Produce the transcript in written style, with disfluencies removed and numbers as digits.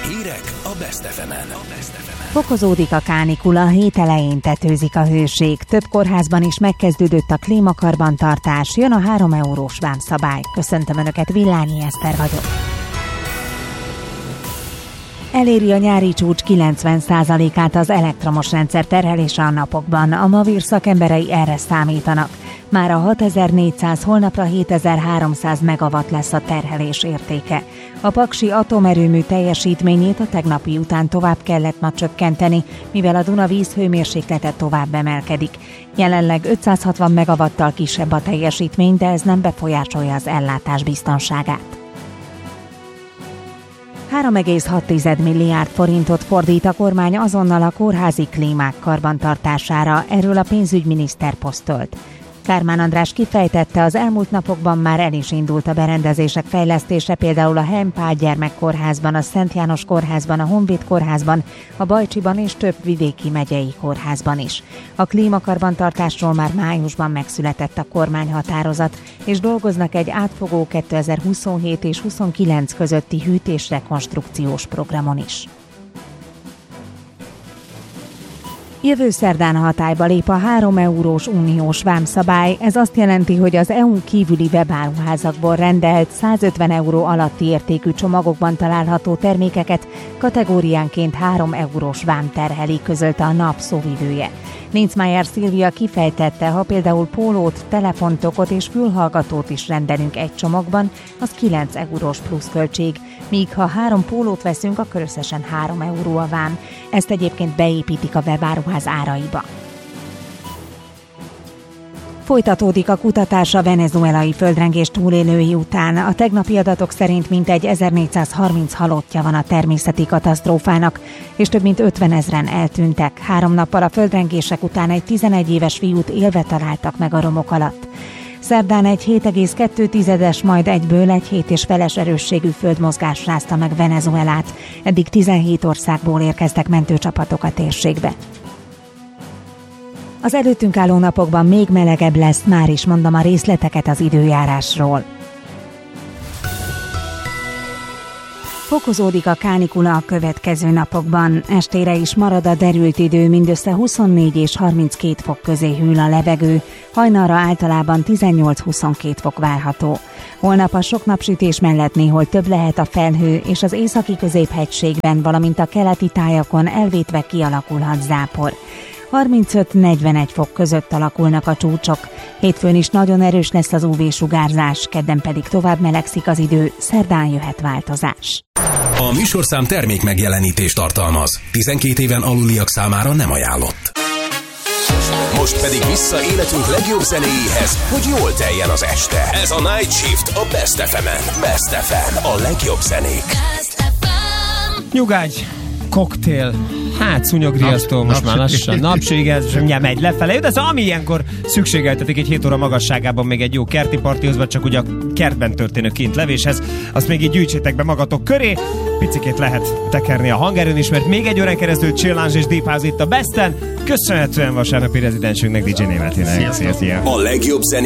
Hírek a Best FM-en. Fokozódik a kánikula, a hét elején tetőzik a hőség. Több kórházban is megkezdődött a klímakarbantartás, jön a 3 eurós vámszabály. Köszöntöm Önöket, Villányi Eszter vagyok. Eléri a nyári csúcs 90%-át az elektromos rendszer terhelése a napokban. A Mavir szakemberei erre számítanak. Már a 6400, holnapra 7300 megawatt lesz a terhelés értéke. A paksi atomerőmű teljesítményét a tegnapi után tovább kellett ma csökkenteni, mivel a Duna vízhőmérséklete tovább emelkedik. Jelenleg 560 megawattal kisebb a teljesítmény, de ez nem befolyásolja az ellátás biztonságát. 3,6 milliárd forintot fordít a kormány azonnal a kórházi klímák karbantartására, erről a pénzügyminiszter posztolt. Kármán András kifejtette, az elmúlt napokban már el is indult a berendezések fejlesztése, például a Henn Pál gyermekkórházban, a Szent János kórházban, a Honvéd kórházban, a Bajcsiban és több vidéki megyei kórházban is. A klímakarbantartásról már májusban megszületett a kormányhatározat, és dolgoznak egy átfogó 2027 és 29 közötti hűtésrekonstrukciós programon is. Jövő szerdán hatályba lép a 3 eurós uniós vámszabály. Ez azt jelenti, hogy az EU-n kívüli webáruházakból rendelt 150 euró alatti értékű csomagokban található termékeket kategóriánként 3 eurós vám terheli, közölte a NAP szóvivője. Linzmeier Szilvia kifejtette, ha például pólót, telefontokot és fülhallgatót is rendelünk egy csomagban, az 9 eurós pluszköltség, míg ha 3 pólót veszünk, akkor összesen 3 euró a vám. Ezt egyébként beépítik a webáruház áraiba. Folytatódik a kutatás a venezuelai földrengés túlélői után. A tegnapi adatok szerint mintegy 1430 halottja van a természeti katasztrófának, és több mint 50 000 eltűntek. 3 nappal a földrengések után egy 11 éves fiút élve találtak meg a romok alatt. Szerdán egy 7,2-es, majd egyből egy 7,5-es erősségű földmozgás rázta meg Venezuelát. Eddig 17 országból érkeztek mentőcsapatok a térségbe. Az előttünk álló napokban még melegebb lesz, már is mondom a részleteket az időjárásról. Fokozódik a kánikula a következő napokban. Estére is marad a derült idő, mindössze 24 és 32 fok közé hűl a levegő, hajnalra általában 18-22 fok várható. Holnap a sok napsütés mellett néhol több lehet a felhő, és az északi középhegységben, valamint a keleti tájakon elvétve kialakulhat zápor. 35-41 fok között alakulnak a csúcsok. Hétfőn is nagyon erős lesz az UV-sugárzás, kedden pedig tovább melegszik az idő, szerdán jöhet változás. A műsorszám termék megjelenítést tartalmaz. 12 éven aluliak számára nem ajánlott. Most pedig vissza életünk legjobb zenéjéhez, hogy jól teljen az este. Ez a Night Shift a Best FM-en. Best FM, a legjobb zenék. Nyugágy, koktél, hát szúnyogriasztó, most már lassan napség, ez mindjárt megy lefelé, de ez ami ilyenkor szükségeltetik egy 7 óra magasságában még egy jó kerti partihoz, vagy csak ugye a kertben történő kintlevéshez, azt még így gyűjtsétek be magatok köré, picikét lehet tekerni a hangerőn is, mert még egy órán keresztül Chill Lounge és Deep House itt a Besten, köszönhetően vasárnapi rezidensünknek, DJ Németinek. A legjobb zenék